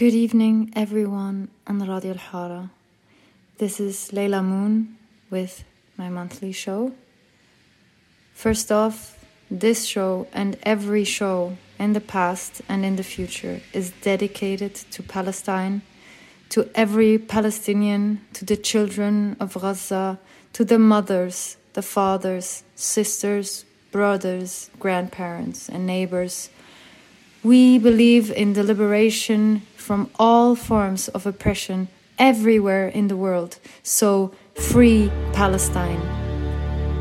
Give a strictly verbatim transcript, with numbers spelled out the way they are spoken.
Good evening, everyone on Radio Al-Hara. This is Layla Moon with my monthly show. First off, this show and every show in the past and in the future is dedicated to Palestine, to every Palestinian, to the children of Gaza, to the mothers, the fathers, sisters, brothers, grandparents, and neighbors. We believe in the liberation from all forms of oppression everywhere in the world. So, free Palestine.